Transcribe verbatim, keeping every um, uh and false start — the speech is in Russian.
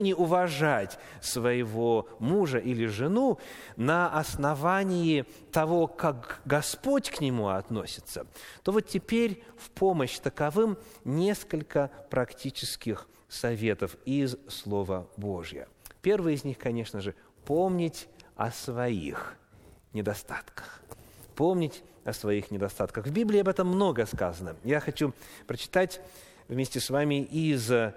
не уважать своего мужа или жену на основании того, как Господь к нему относится, то вот теперь в помощь таковым несколько практических советов из Слова Божьего. Первый из них, конечно же, помнить о своих недостатках. Помнить о своих недостатках. В Библии об этом много сказано. Я хочу прочитать вместе с вами из